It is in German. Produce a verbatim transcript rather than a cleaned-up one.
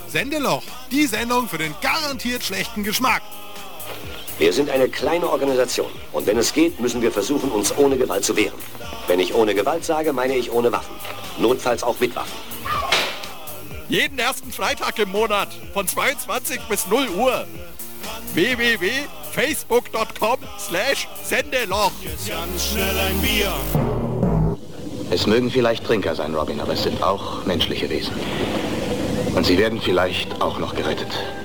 Sendeloch, die Sendung für den garantiert schlechten Geschmack. Wir sind eine kleine Organisation und wenn es geht, müssen wir versuchen, uns ohne Gewalt zu wehren. Wenn ich ohne Gewalt sage, meine ich ohne Waffen. Notfalls auch mit Waffen. Jeden ersten Freitag im Monat von zweiundzwanzig bis null Uhr. w w w punkt facebook punkt com slash Sendeloch. Jetzt ganz schnell ein Bier. Es mögen vielleicht Trinker sein, Robin, aber es sind auch menschliche Wesen. Und sie werden vielleicht auch noch gerettet.